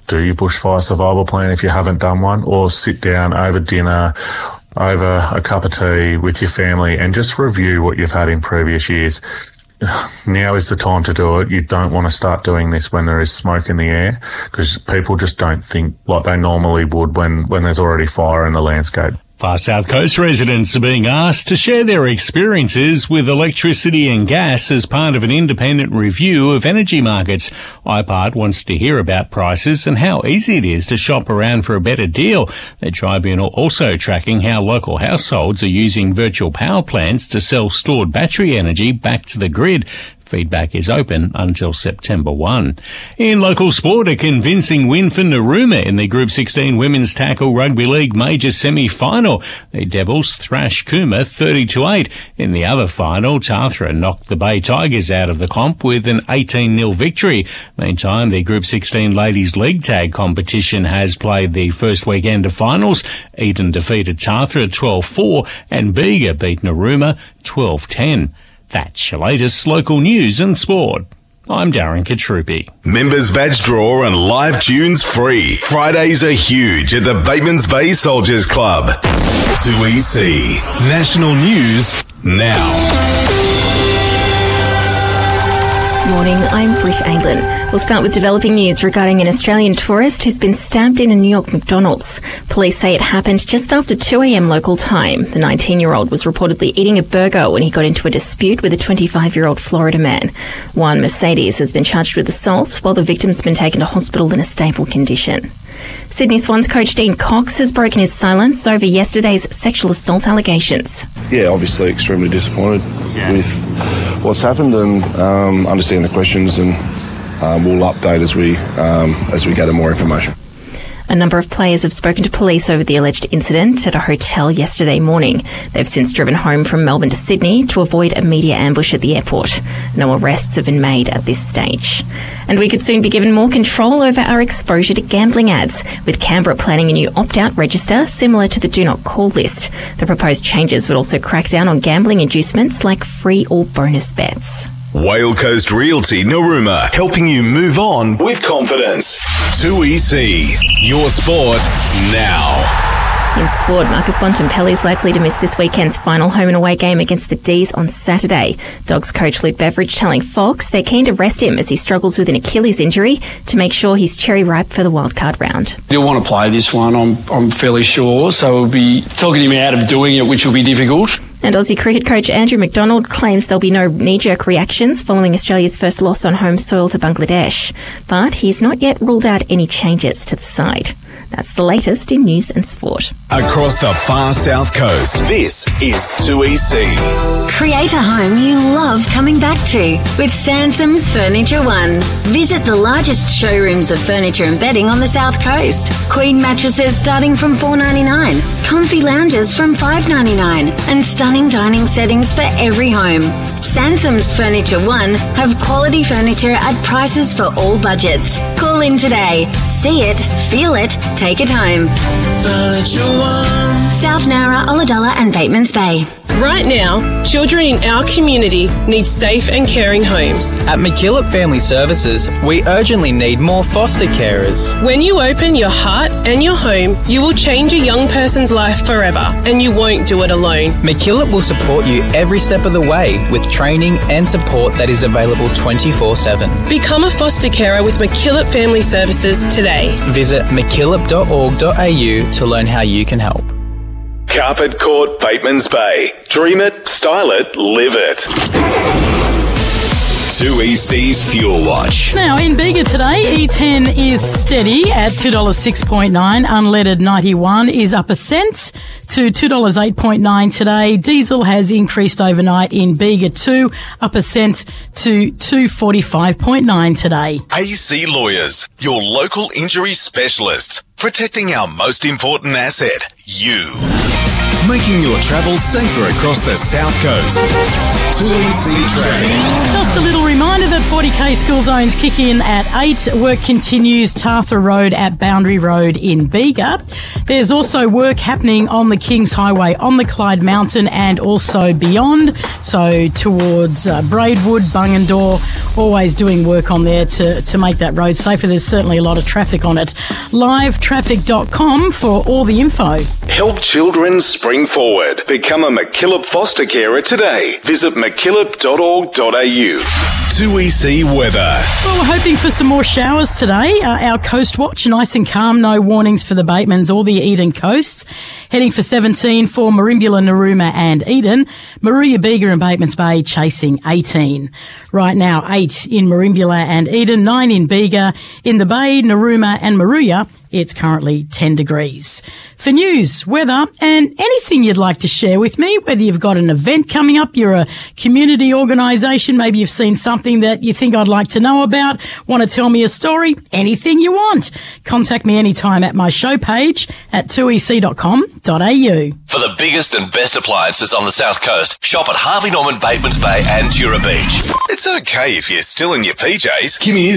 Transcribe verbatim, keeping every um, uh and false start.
do your bushfire survival plan if you haven't done one, or sit down over dinner, over a cup of tea with your family and just review what you've had in previous years. Now is the time to do it. You don't want to start doing this when there is smoke in the air, because people just don't think like they normally would when, when there's already fire in the landscape. Far South Coast residents are being asked to share their experiences with electricity and gas as part of an independent review of energy markets. I P A R T wants to hear about prices and how easy it is to shop around for a better deal. The tribunal also tracking how local households are using virtual power plants to sell stored battery energy back to the grid. Feedback is open until September first. In local sport, a convincing win for Narooma in the Group sixteen Women's Tackle Rugby League Major Semi-Final. The Devils thrashed Cooma thirty to eight. In the other final, Tathra knocked the Bay Tigers out of the comp with an eighteen nil victory. Meantime, the Group sixteen Ladies League Tag competition has played the first weekend of finals. Eden defeated Tathra twelve four and Bega beat Narooma twelve ten. That's your latest local news and sport. I'm Darren Katrupi. Members badge draw and live tunes free. Fridays are huge at the Batemans Bay Soldiers Club. two E C. National news now. Morning, I'm Britt Aylin. We'll start with developing news regarding an Australian tourist who's been stabbed in a New York McDonald's. Police say it happened just after two a.m. local time. The nineteen-year-old was reportedly eating a burger when he got into a dispute with a twenty-five-year-old Florida man. Juan Mercedes has been charged with assault, while the victim's been taken to hospital in a stable condition. Sydney Swans coach Dean Cox has broken his silence over yesterday's sexual assault allegations. Yeah, obviously extremely disappointed yeah. with what's happened, and um, understand the questions, and um, we'll update as we um, as we gather more information. A number of players have spoken to police over the alleged incident at a hotel yesterday morning. They've since driven home from Melbourne to Sydney to avoid a media ambush at the airport. No arrests have been made at this stage. And we could soon be given more control over our exposure to gambling ads, with Canberra planning a new opt-out register similar to the Do Not Call list. The proposed changes would also crack down on gambling inducements like free or bonus bets. Whale Coast Realty Narooma, helping you move on with confidence. two E C, your sport now. In sport, Marcus Bontempelli is likely to miss this weekend's final home and away game against the D's on Saturday. Dogs coach Luke Beveridge telling Fox they're keen to rest him as he struggles with an Achilles injury to make sure he's cherry ripe for the wildcard round. He'll want to play this one, I'm, I'm fairly sure, so we'll be talking him out of doing it, which will be difficult. And Aussie cricket coach Andrew McDonald claims there'll be no knee-jerk reactions following Australia's first loss on home soil to Bangladesh. But he's not yet ruled out any changes to the side. That's the latest in news and sport. Across the far south coast, this is two E C. Create a home you love coming back to with Sansom's Furniture One. Visit the largest showrooms of furniture and bedding on the south coast. Queen mattresses starting from four dollars ninety-nine, comfy lounges from five dollars ninety-nine, and stunning dining settings for every home. Sansom's Furniture One have quality furniture at prices for all budgets. Call in today. See it, feel it, take it home. Furniture One. South Nowra, Ulladulla and Batemans Bay. Right now, children in our community need safe and caring homes. At McKillop Family Services, we urgently need more foster carers. When you open your heart and your home, you will change a young person's life forever, and you won't do it alone. McKillop will support you every step of the way with training and support that is available twenty-four seven. Become a foster carer with McKillop Family Services today. Visit mckillop dot org dot a u to learn how you can help. Carpet Court, Batemans Bay. Dream it, style it, live it. two E C's Fuel Watch. Now, in Bega today, E ten is steady at two dollars six point nine. Unleaded ninety-one is up a cent to two dollars eight point nine today. Diesel has increased overnight in Bega too, up a cent to two dollars forty-five point nine today. A C Lawyers, your local injury specialists, protecting our most important asset, you. Making your travel safer across the south coast. two E C Traffic. Just a little reminder that forty K school zones kick in at eight. Work continues Tartha Road at Boundary Road in Bega. There's also work happening on the Kings Highway on the Clyde Mountain and also beyond. So towards uh, Braidwood, Bungendore, always doing work on there to, to make that road safer. There's certainly a lot of traffic on it. live traffic dot com for all the info. Help children spring forward. Become a MacKillop foster carer today. Visit mackillop dot org dot a u. two E C weather. Well, we're hoping for some more showers today. Uh, our Coast Watch, nice and calm, no warnings for the Batemans or the Eden coasts. Heading for seventeen for Merimbula, Narooma and Eden. Maruya, Bega and Batemans Bay chasing eighteen. Right now, eight in Merimbula and Eden, nine in Bega. In the Bay, Narooma and Maruya, it's currently ten degrees. For news, weather and anything you'd like to share with me, whether you've got an event coming up, you're a community organisation, maybe you've seen something that you think I'd like to know about, want to tell me a story, anything you want. Contact me anytime at my show page at two e c dot com dot a u. For the biggest and best appliances on the South Coast, shop at Harvey Norman, Batemans Bay and Dura Beach. It's okay if you're still in your P Js. Kimmy is